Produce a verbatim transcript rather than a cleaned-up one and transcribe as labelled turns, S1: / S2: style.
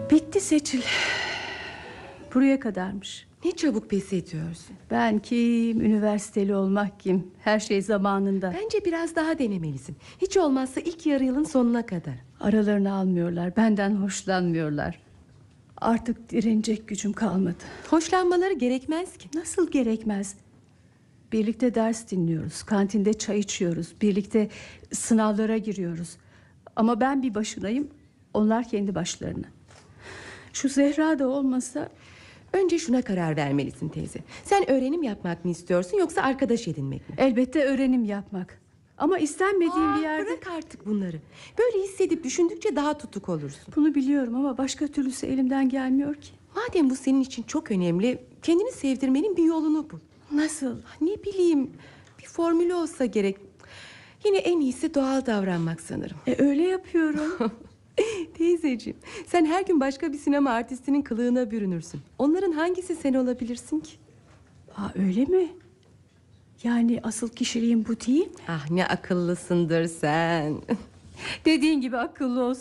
S1: Bitti Seçil. Buraya kadarmış.
S2: Ne çabuk pes ediyorsun.
S1: Ben kim, üniversiteli olmak kim? Her şey zamanında.
S2: Bence biraz daha denemelisin. Hiç olmazsa ilk yarı yılın sonuna kadar.
S1: Aralarını almıyorlar, benden hoşlanmıyorlar. Artık direnecek gücüm kalmadı.
S2: Hoşlanmaları gerekmez ki.
S1: Nasıl gerekmez? Birlikte ders dinliyoruz, kantinde çay içiyoruz, birlikte sınavlara giriyoruz. Ama ben bir başınayım, onlar kendi başlarına. Şu Zehra da olmasa...
S2: Önce şuna karar vermelisin teyze. Sen öğrenim yapmak mı istiyorsun yoksa arkadaş edinmek mi?
S1: Elbette öğrenim yapmak. Ama istenmediğim
S2: Aa,
S1: bir yerde...
S2: Bırak artık bunları. Böyle hissedip düşündükçe daha tutuk olursun.
S1: Bunu biliyorum ama başka türlüsü elimden gelmiyor ki.
S2: Madem bu senin için çok önemli, kendini sevdirmenin bir yolunu bul.
S1: Nasıl?
S2: Ne bileyim, bir formülü olsa gerek. Yine en iyisi doğal davranmak sanırım.
S1: E, öyle yapıyorum.
S2: Teyzeciğim, sen her gün başka bir sinema artistinin kılığına bürünürsün. Onların hangisi sen olabilirsin ki?
S1: Ha, öyle mi? Yani asıl kişiliğim bu değil.
S2: Ah, ne akıllısındır sen.
S1: Dediğin gibi akıllı olsun.